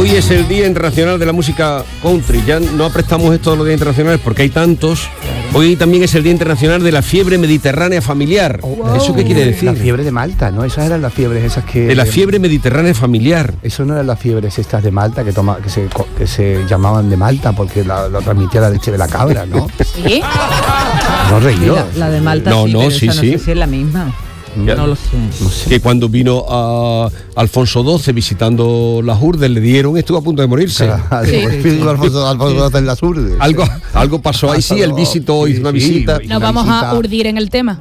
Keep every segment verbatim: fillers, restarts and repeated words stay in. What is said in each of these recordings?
Hoy es el Día Internacional de la Música Country. Ya no aprestamos esto de los días internacionales porque hay tantos. Hoy también es el Día Internacional de la Fiebre Mediterránea Familiar. Wow. ¿Eso qué quiere decir? La fiebre de Malta, ¿no? Esas eran las fiebres esas que... De la fiebre mediterránea familiar. Eso no eran las fiebres estas de Malta que toma, que se, que se llamaban de Malta porque la, lo transmitía la leche de la cabra, ¿no? ¿Sí? No reíó. La, la de Malta No, sí, no, pero sí, esa no sí. sé si es la misma. Ya. No lo sé. No sé. Que cuando vino a Alfonso doce visitando las Urdes, le dieron, estuvo a punto de morirse. Claro, Sí. pues, sí, Alfonso, Alfonso en las urdes. Algo, algo pasó ahí, sí, él visitó, hizo una Sí, visita. sí. Nos Una vamos visita. a urdir en el tema.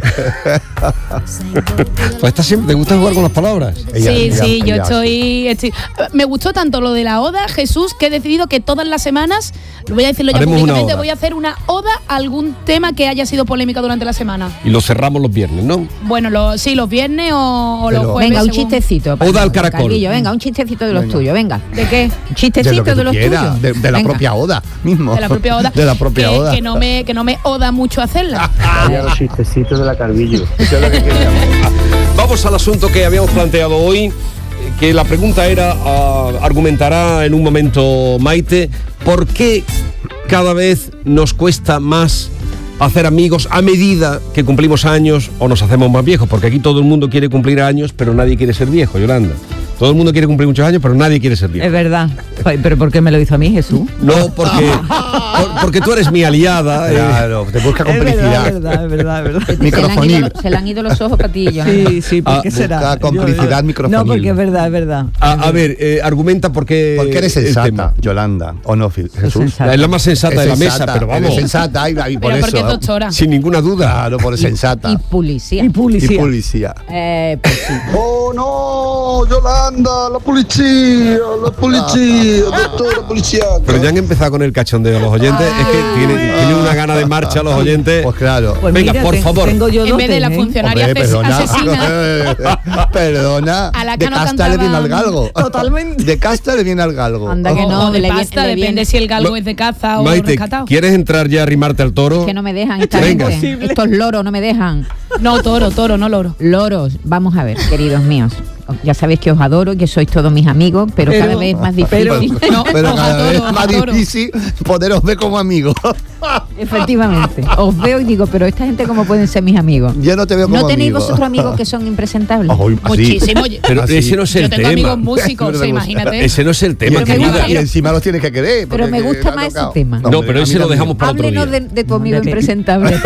Pues esta siempre, ¿te gusta jugar con las palabras? Ella- sí, ella- sí, yo ella- estoy, estoy... Me gustó tanto lo de la oda, Jesús, que he decidido que todas las semanas, lo voy a decirlo ya Haremos una públicamente, oda. voy a hacer una oda a algún tema que haya sido polémica durante la semana. Y lo cerramos los viernes, ¿no? Bueno, lo, sí, los viernes o, o los Pero- jueves. Venga, un según- chistecito. Oda al caracol. Carguillo, venga, un chistecito de los Venga. tuyos, venga. ¿De qué? Un chistecito de lo que de, tú los quieras, tuyos. de, de la Venga. propia oda mismo. De la propia oda. De la propia que, oda. Que no me, que no me oda mucho hacerla. Vaya los chistecitos de la Carvillo. Eso es lo que queríamos. Vamos al asunto que habíamos planteado hoy, que la pregunta era, ah, argumentará en un momento Maite, ¿por qué cada vez nos cuesta más hacer amigos a medida que cumplimos años o nos hacemos más viejos? Porque aquí todo el mundo quiere cumplir años, pero nadie quiere ser viejo, Yolanda. Todo el mundo quiere cumplir muchos años, pero nadie quiere ser viejo. Es verdad. Ay, ¿pero por qué me lo hizo a mí, Jesús? No, porque, por- porque tú eres mi aliada. eh. Claro, te busca complicidad. Es verdad, es verdad, es verdad. Microfonil. Se le han ido, se le han ido los ojos para ti, yo. Sí, sí, ¿por Ah, qué será? busca complicidad Yo- microfonil. No, porque es verdad, es verdad. A, a ver, eh, argumenta por qué. Porque eres el sensata, tema. Yolanda, ¿o no, Fil- Jesús? sensata. Es la más sensata Es de la sensata, mesa, pero eres vamos, sensata y, y por Pero porque es eso. doctora. sin ninguna duda. Claro, por sensata. Y policía. Y Y publicidad. policía. Eh, pues sí. Oh no, Yolanda, la policía, la policía, doctora policía. Pero ya han empezado con el cachondeo los oyentes. Es que tienen, tienen una gana de marcha los oyentes. Pues claro. Pues Venga, mira, por te- favor. Tengo yo En vez de la dotes, ¿eh? funcionaria Hombre, ases- perdona. asesina. Perdona. A la que de no casta le viene al cantaba- galgo. Totalmente. De casta le viene al galgo. Anda que O- no, o de le viene- pasta, le depende viene- si el galgo Ma- es de caza o Maite, rescatado. ¿quieres entrar ya a arrimarte al toro? Que no me dejan esta Venga. gente. Imposible. Estos loros no me dejan. No, toro, toro, no loro. Loros, vamos a ver, queridos míos. Ya sabéis que os adoro, que sois todos mis amigos, pero, Pero- cada vez es más pero- difícil. Pero, No, pero os cada adoro, vez os más adoro. difícil poderos ver como amigos. Efectivamente. Os veo y digo, pero esta gente cómo pueden ser mis amigos. Yo no te veo como ¿No tenéis amigo. vosotros amigos que son impresentables? Ojo, así. Muchísimo. Yo- Pero Así. ese no es Yo el tengo tema. amigos músicos, Pero sí, me imagínate. Ese no es el Y, tema, Pero me querida. gusta- y encima los tienes que querer. Pero porque me gusta te más ha ese tocado. tema. No, pero a ese mí lo también. dejamos para otro Háblenos día. de, de tu amigo Hombre, que- impresentable.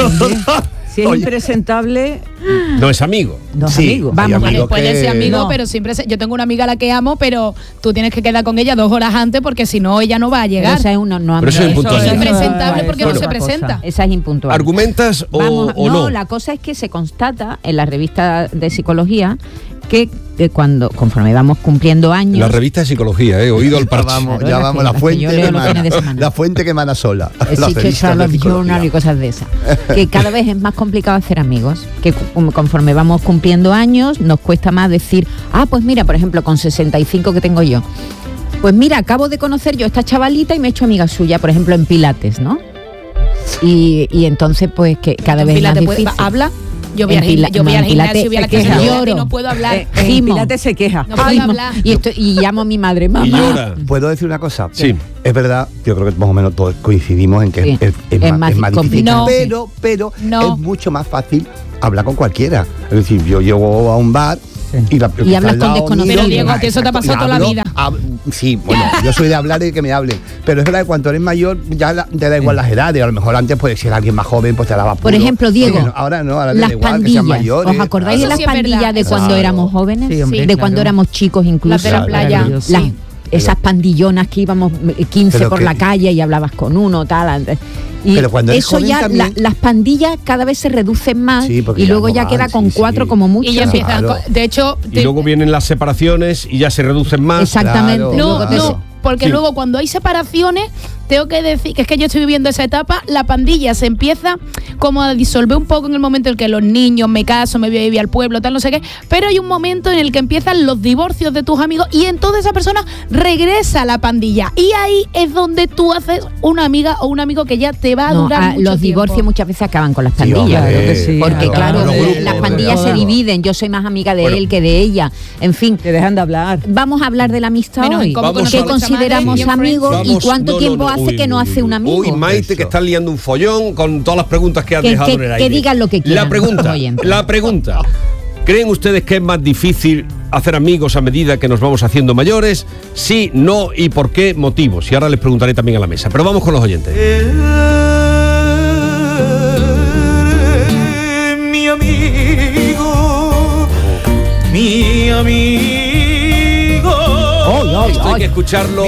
Si es Oye. impresentable, No es amigo. No, Sí, amigos. hay Vamos, amigos Puede, puede que- ser amigo, No. pero siempre se- yo tengo una amiga a la que amo, pero tú tienes que quedar con ella dos horas antes porque si no ella no va a pero llegar. esa es una no Pero eso es amiga. impuntualidad. Es impresentable eso porque es no se otra cosa. presenta. Esa es impuntual. ¿Argumentas o, Vamos, o no, no? la cosa es que se constata en la revista de psicología que, que cuando conforme vamos cumpliendo años, La revista de psicología, eh, oído al Ya parche. vamos, Claro, ya la vamos, que- la la que fuente yo leo que los fines de emana, semana. la fuente que emana sola. Las existe revistas de Charlotte psicología. Journal y cosas de esas, que cada vez es más complicado hacer amigos, que cu- conforme vamos cumpliendo años nos cuesta más decir, ah, pues mira, por ejemplo, con sesenta y cinco que tengo yo, pues mira, acabo de conocer yo a esta chavalita y me he hecho amiga suya, por ejemplo, en Pilates, ¿no? Y, y entonces, pues, que cada vez es más Pilates, puede- difícil. ¿Habla? Yo voy, En al, gimna- Pila- yo voy no, al en Pilates gimnasio, voy a la se clase de queja. Pilates y Lloro. no puedo hablar. eh, en Gimo. Pilates se queja. No puedo Ay, hablar. y, esto, y llamo a mi madre, mamá. Y llora. ¿Puedo decir una cosa? Sí. Es verdad, yo creo que más o menos todos coincidimos en que Sí. es, es Es más, más es más difícil. complicado. No. Pero, pero No. es mucho más fácil hablar con cualquiera. Es decir, yo llego a un bar y, la, Y hablas al con lado desconocidos. mío- Pero, Diego, a ti eso te ha Exacto, pasado y toda la hablo, vida. hab- sí, bueno, yo soy de hablar y que me hablen. Pero es verdad que cuando eres mayor ya la- te da igual las edades. A lo mejor antes, pues, si era alguien más joven, pues te daba Por puro. ejemplo, Diego, Porque no- ahora no, ahora te las da igual que pandillas. sean mayores. ¿Os acordáis Eso de las sí es verdad, pandillas de eso cuando sí. éramos jóvenes? Sí, hombre, de claro. cuando éramos chicos incluso. Las de la playa. Maravilloso. Las- Sí. esas pandillonas que íbamos eh, quince Pero por que- la calle y hablabas con uno, tal. antes. Y Pero cuando eres eso joven ya, también- la- las pandillas cada vez se reducen más Sí, porque y ya luego no ya van, queda con sí, cuatro sí. como mucho. Y ya empiezan. Claro. con- De hecho, Y te- luego vienen las separaciones y ya se reducen más. Exactamente. Claro, No, Luego te- no. porque Sí. luego cuando hay separaciones, tengo que decir que es que yo estoy viviendo esa etapa, la pandilla se empieza como a disolver un poco en el momento en el que los niños, me caso, me voy a vivir al pueblo, tal, no sé qué, pero hay un momento en el que empiezan los divorcios de tus amigos y entonces esa persona regresa a la pandilla y ahí es donde tú haces una amiga o un amigo que ya te va a No, durar ah, mucho los tiempo. divorcios muchas veces acaban con las Sí, pandillas. hombre. Claro que sí. Porque claro, claro, los grupos, las pandillas se claro. dividen, yo soy más amiga de Bueno. él que de ella. En fin, Que dejan de hablar. vamos a hablar de la amistad Menos en hoy. cómo Vamos ¿Qué a- consideramos Sí. amigos y Vamos- cuánto no, no, tiempo no, hace uy, que no uy, hace uy, un amigo? Uy, Maite, Eso. que estás liando un follón con todas las preguntas que has Que- dejado que- en el que aire. digan lo que quieran, La pregunta, oyentes. la pregunta. ¿Creen ustedes que es más difícil hacer amigos a medida que nos vamos haciendo mayores? Sí, no y por qué motivos. Y ahora les preguntaré también a la mesa. Pero vamos con los oyentes. Mi amigo, mi amigo. Ay, ay, Esto hay ay. que escucharlo